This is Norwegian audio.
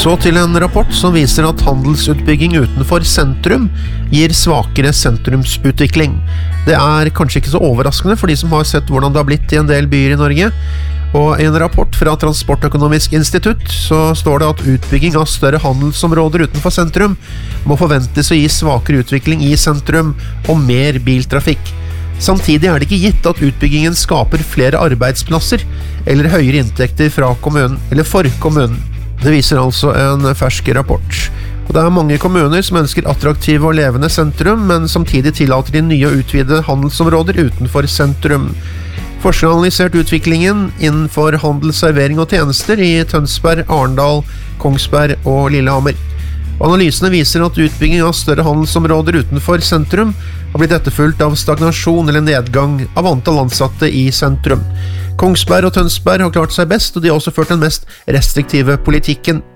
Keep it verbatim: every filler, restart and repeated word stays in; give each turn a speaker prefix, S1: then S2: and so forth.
S1: Så til en rapport som viser at handelsutbygging utenfor sentrum gir svakere sentrumsutvikling. Det er kanskje ikke så overraskende for de som har sett hvordan det har blitt i en del byer i Norge. Og i en rapport fra Transportøkonomisk institutt så står det at utbygging av større handelsområder utenfor sentrum må forventes å gi svakere utvikling i sentrum og mer biltrafikk. Samtidig er det ikke gitt at utbyggingen skaper flere arbeidsplasser eller høyere inntekter fra kommunen, eller for kommunen. Det viser altså en fersk rapport. Og det er mange kommuner som ønsker attraktive og levende sentrum, men samtidig tillater de nye og utvidede handelsområder utenfor sentrum. Forskeren har analysert utviklingen innenfor handel, servering og tjenester i Tønsberg, Arendal, Kongsberg og Lillehammer. Analysene viser at utbygging av større handelsområder utenfor sentrum har blitt etterfulgt av stagnasjon eller nedgang av antall ansatte i sentrum. Kongsberg og Tønsberg har klart seg best, og de har også ført den mest restriktive politikken.